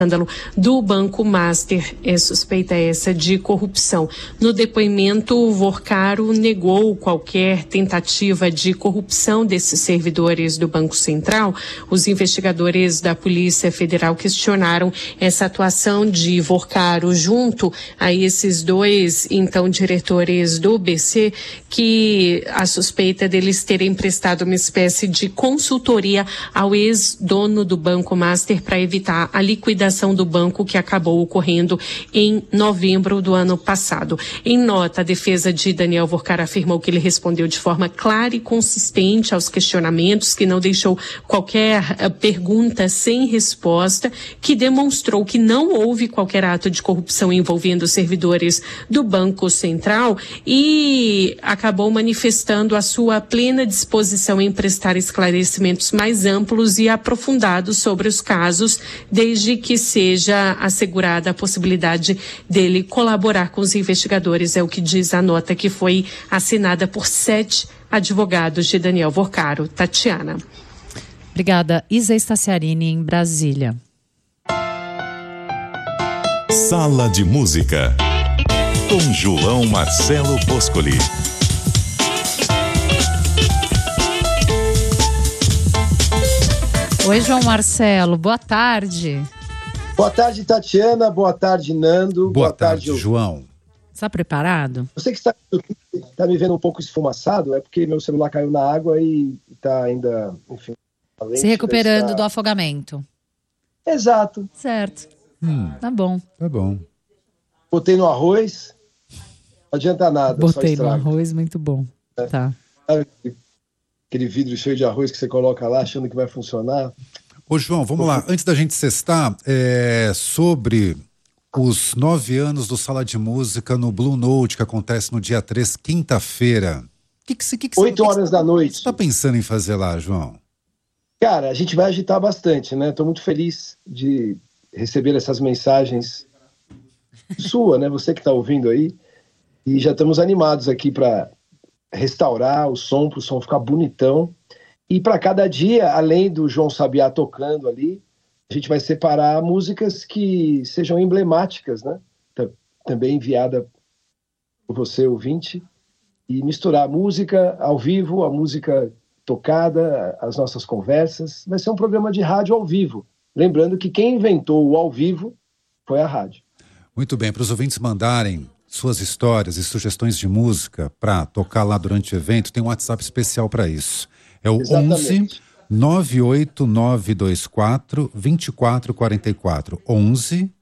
escândalo do Banco Master, suspeita essa de corrupção. No depoimento, o Vorcaro negou qualquer tentativa de corrupção desses servidores do Banco Central. Os investigadores da Polícia Federal questionaram essa atuação de Vorcaro junto a esses dois, então, diretores do BC, que a suspeita deles terem prestado uma espécie de consultoria ao ex-dono do Banco Master para evitar a liquidação do banco que acabou ocorrendo em novembro do ano passado. Em nota, a defesa de Daniel Vorcaro afirmou que ele respondeu de forma clara e consistente aos questionamentos, que não deixou qualquer pergunta sem resposta, que demonstrou que não houve qualquer ato de corrupção envolvendo os servidores do Banco Central e acabou manifestando a sua plena disposição em prestar esclarecimentos mais amplos e aprofundados sobre os casos, desde que seja assegurada a possibilidade dele colaborar com os investigadores, é o que diz a nota que foi assinada por 7 advogados de Daniel Vorcaro. Tatiana. Obrigada. Isa Estaciarini, em Brasília. Sala de Música, com João Marcelo Boscoli. Oi, João Marcelo, boa tarde. Boa tarde, Tatiana. Boa tarde, Nando. Boa tarde, João. Está preparado? Você que está me vendo um pouco esfumaçado, é porque meu celular caiu na água e está ainda, enfim... Se recuperando do afogamento. Exato. Certo. Tá bom. Tá bom. Botei no arroz, não adianta nada. Botei no arroz, muito bom. É. Tá. Sabe aquele vidro cheio de arroz que você coloca lá achando que vai funcionar? Ô, João, vamos lá. Antes da gente sextar, sobre os 9 anos do Sala de Música no Blue Note, que acontece no dia 3, quinta-feira. 8 horas da noite. O que você tá pensando em fazer lá, João? Cara, a gente vai agitar bastante, né? Estou muito feliz de receber essas mensagens sua, né? Você que está ouvindo aí. E já estamos animados aqui para restaurar o som, para o som ficar bonitão. E para cada dia, além do João Sabiá tocando ali, a gente vai separar músicas que sejam emblemáticas, né? Também enviada por você, ouvinte, e misturar a música ao vivo, a música tocada, as nossas conversas. Vai ser um programa de rádio ao vivo. Lembrando que quem inventou o ao vivo foi a rádio. Muito bem, para os ouvintes mandarem suas histórias e sugestões de música para tocar lá durante o evento, tem um WhatsApp especial para isso. É o Exatamente. 11 98924 2444. 11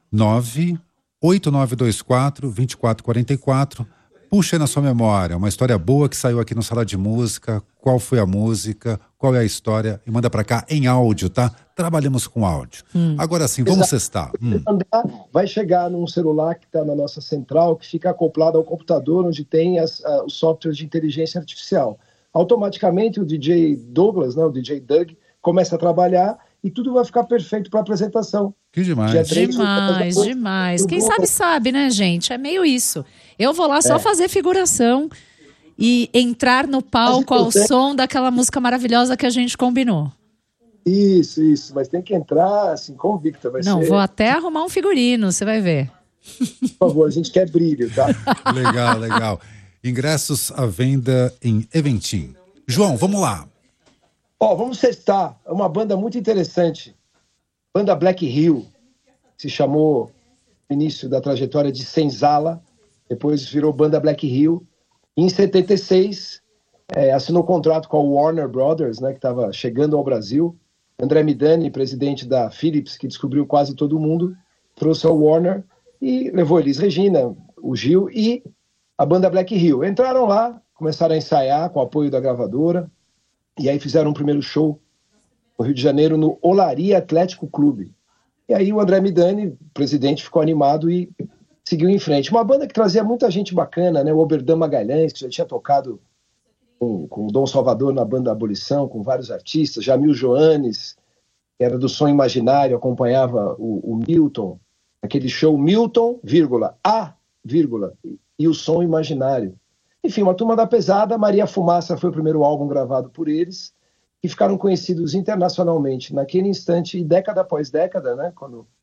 98924 2444. Puxa aí na sua memória uma história boa que saiu aqui no Sala de Música. Qual foi a música? Qual é a história? E manda pra cá em áudio, tá? Trabalhamos com áudio. Agora sim, vamos sextar. Vai chegar num celular que está na nossa central, que fica acoplado ao computador, onde tem os softwares de inteligência artificial. Automaticamente o DJ Douglas, né, o DJ Doug, começa a trabalhar e tudo vai ficar perfeito para a apresentação. Que demais. Demais. Quem sabe, né, gente? É meio isso. Eu vou lá só fazer figuração e entrar no palco ao som daquela música maravilhosa que a gente combinou. Isso. Mas tem que entrar, assim, convicta. Vou até arrumar um figurino, você vai ver. Por favor, a gente quer brilho, tá? Legal. Ingressos à venda em Eventim. João, vamos lá. Vamos sextar. É uma banda muito interessante. Banda Black Hill. Se chamou no início da trajetória de Senzala. Depois virou Banda Black Hill. Em 76, assinou contrato com a Warner Brothers, né, que estava chegando ao Brasil. André Midani, presidente da Philips, que descobriu quase todo mundo, trouxe a Warner e levou Elis Regina, o Gil e a banda Black Hill. Entraram lá, começaram a ensaiar com o apoio da gravadora, e aí fizeram um primeiro show no Rio de Janeiro, no Olaria Atlético Clube. E aí o André Midani, presidente, ficou animado e seguiu em frente. Uma banda que trazia muita gente bacana, né? O Oberdan Magalhães, que já tinha tocado com o Dom Salvador na banda Abolição, com vários artistas, Jamil Joanes, que era do Som Imaginário, acompanhava o Milton, aquele show Milton, e o Som Imaginário. Enfim, uma turma da pesada. Maria Fumaça foi o primeiro álbum gravado por eles, e ficaram conhecidos internacionalmente naquele instante, e década após década, né, quando